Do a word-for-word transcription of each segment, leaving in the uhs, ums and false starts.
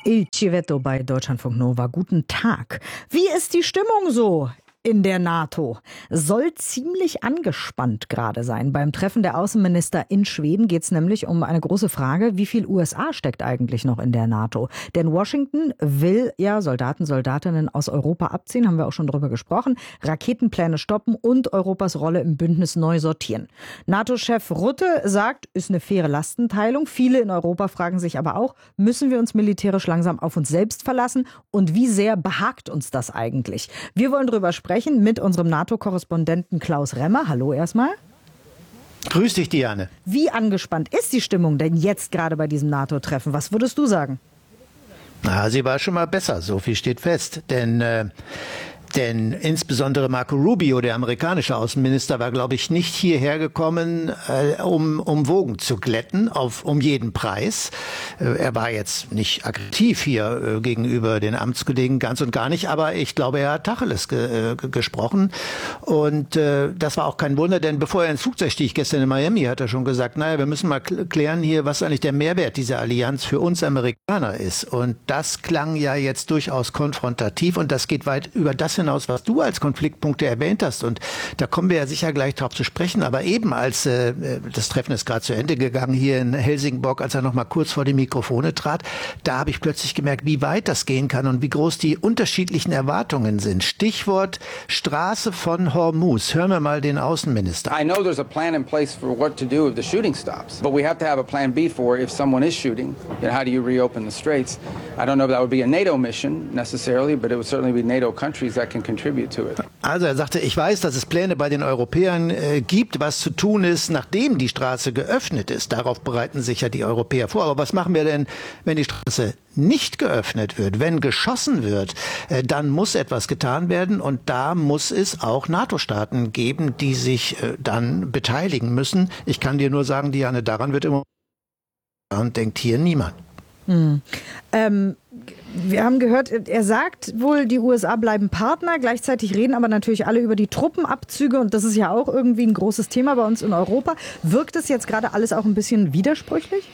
Il Civetto bei Deutschlandfunk Nova. Guten Tag. Wie ist die Stimmung so in der NATO? Soll ziemlich angespannt gerade sein. Beim Treffen der Außenminister in Schweden geht es nämlich um eine große Frage, wie viel U S A steckt eigentlich noch in der NATO? Denn Washington will ja Soldaten, Soldatinnen aus Europa abziehen, haben wir auch schon drüber gesprochen, Raketenpläne stoppen und Europas Rolle im Bündnis neu sortieren. NATO-Chef Rutte sagt, ist eine faire Lastenteilung. Viele in Europa fragen sich aber auch, müssen wir uns militärisch langsam auf uns selbst verlassen? Und wie sehr behagt uns das eigentlich? Wir wollen drüber sprechen mit unserem NATO-Korrespondenten Klaus Remmer. Hallo erstmal. Grüß dich, Diane. Wie angespannt ist die Stimmung denn jetzt gerade bei diesem NATO-Treffen? Was würdest du sagen? Na, sie war schon mal besser, so viel steht fest. Denn, äh, denn insbesondere Marco Rubio, der amerikanische Außenminister, war, glaube ich, nicht hierher gekommen, äh, um, um Wogen zu glätten, auf, um jeden Preis. Äh, er war jetzt nicht aggressiv hier äh, gegenüber den Amtskollegen, ganz und gar nicht, aber ich glaube, er hat Tacheles ge, äh, gesprochen. Und äh, das war auch kein Wunder, denn bevor er ins Flugzeug stieg, gestern in Miami, hat er schon gesagt, naja, wir müssen mal klären hier, was eigentlich der Mehrwert dieser Allianz für uns Amerikaner ist. Und das klang ja jetzt durchaus konfrontativ und das geht weit über das hinaus, was du als Konfliktpunkte erwähnt hast. Und da kommen wir ja sicher gleich drauf zu sprechen. Aber eben als äh, das Treffen ist gerade zu Ende gegangen hier in Helsingborg, als er noch mal kurz vor die Mikrofone trat, da habe ich plötzlich gemerkt, wie weit das gehen kann und wie groß die unterschiedlichen Erwartungen sind. Stichwort Straße von Hormuz. Hören wir mal den Außenminister. I know there's a plan in place for what to do if the shooting stops, but we have to have a plan B for if someone is shooting. And how do you reopen the straits? I don't know if that would be a NATO mission necessarily, but it would certainly be NATO countries that can contribute to it. Also er sagte, ich weiß, dass es Pläne bei den Europäern äh, gibt, was zu tun ist, nachdem die Straße geöffnet ist. Darauf bereiten sich ja die Europäer vor. Aber was machen wir denn, wenn die Straße nicht geöffnet wird, wenn geschossen wird, äh, dann muss etwas getan werden und da muss es auch NATO-Staaten geben, die sich äh, dann beteiligen müssen. Ich kann dir nur sagen, Diane, daran wird immer und denkt hier niemand. Hm. Ähm, wir haben gehört, er sagt wohl, die U S A bleiben Partner, gleichzeitig reden aber natürlich alle über die Truppenabzüge und das ist ja auch irgendwie ein großes Thema bei uns in Europa. Wirkt es jetzt gerade alles auch ein bisschen widersprüchlich?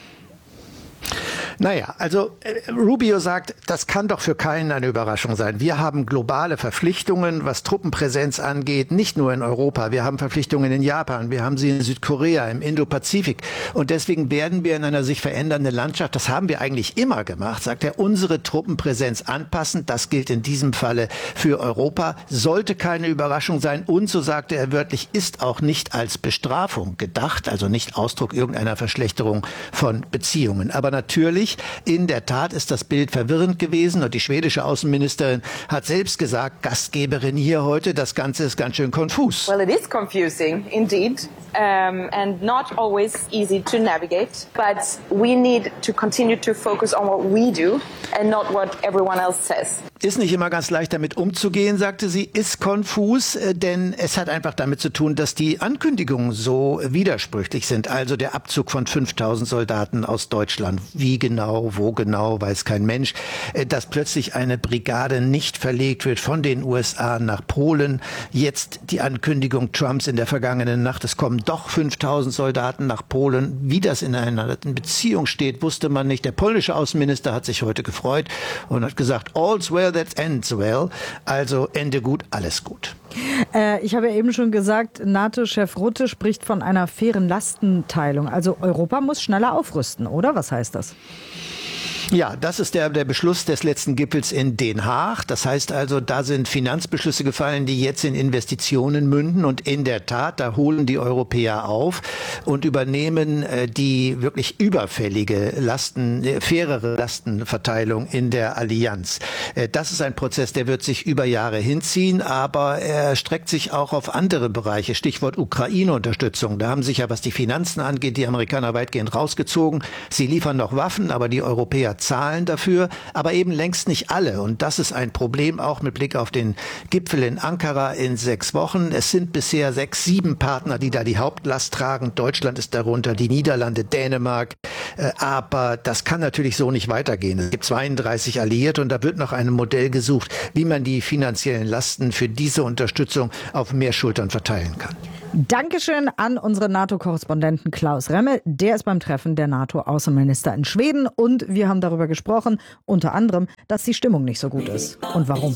Naja, also äh, Rubio sagt, das kann doch für keinen eine Überraschung sein. Wir haben globale Verpflichtungen, was Truppenpräsenz angeht, nicht nur in Europa. Wir haben Verpflichtungen in Japan, wir haben sie in Südkorea, im Indopazifik. Und deswegen werden wir in einer sich verändernden Landschaft, das haben wir eigentlich immer gemacht, sagt er, unsere Truppenpräsenz anpassen. Das gilt in diesem Falle für Europa. Sollte keine Überraschung sein. Und, so sagte er wörtlich, ist auch nicht als Bestrafung gedacht, also nicht Ausdruck irgendeiner Verschlechterung von Beziehungen. Aber natürlich, in der Tat ist das Bild verwirrend gewesen und die schwedische Außenministerin hat selbst gesagt, Gastgeberin hier heute, das Ganze ist ganz schön konfus. Well, it is confusing indeed, um, and not always easy to navigate, but we need to continue to focus on what we do and not what everyone else says. Ist nicht immer ganz leicht damit umzugehen, sagte sie, ist konfus, denn es hat einfach damit zu tun, dass die Ankündigungen so widersprüchlich sind. Also der Abzug von fünftausend Soldaten aus Deutschland. Wie genau, wo genau, weiß kein Mensch. Dass plötzlich eine Brigade nicht verlegt wird von den U S A nach Polen. Jetzt die Ankündigung Trumps in der vergangenen Nacht, es kommen doch fünftausend Soldaten nach Polen. Wie das in einer Beziehung steht, wusste man nicht. Der polnische Außenminister hat sich heute gefreut und hat gesagt, all's well that ends well. Also Ende gut, alles gut. Äh, ich habe ja eben schon gesagt, NATO-Chef Rutte spricht von einer fairen Lastenteilung. Also Europa muss schneller aufrüsten, oder? Was heißt das? Ja, das ist der, der Beschluss des letzten Gipfels in Den Haag. Das heißt also, da sind Finanzbeschlüsse gefallen, die jetzt in Investitionen münden. Und in der Tat, da holen die Europäer auf und übernehmen äh, die wirklich überfällige Lasten, äh, fairere Lastenverteilung in der Allianz. Äh, das ist ein Prozess, der wird sich über Jahre hinziehen, aber er streckt sich auch auf andere Bereiche. Stichwort Ukraine-Unterstützung. Da haben sich ja, was die Finanzen angeht, die Amerikaner weitgehend rausgezogen. Sie liefern noch Waffen, aber die Europäer zahlen dafür, aber eben längst nicht alle. Und das ist ein Problem auch mit Blick auf den Gipfel in Ankara in sechs Wochen. Es sind bisher sechs, sieben Partner, die da die Hauptlast tragen. Deutschland ist darunter, die Niederlande, Dänemark. Aber das kann natürlich so nicht weitergehen. Es gibt zweiunddreißig Alliierte und da wird nach einem Modell gesucht, wie man die finanziellen Lasten für diese Unterstützung auf mehr Schultern verteilen kann. Dankeschön an unseren NATO-Korrespondenten Klaus Remme. Der ist beim Treffen der NATO-Außenminister in Schweden. Und wir haben darüber gesprochen, unter anderem, dass die Stimmung nicht so gut ist. Und warum?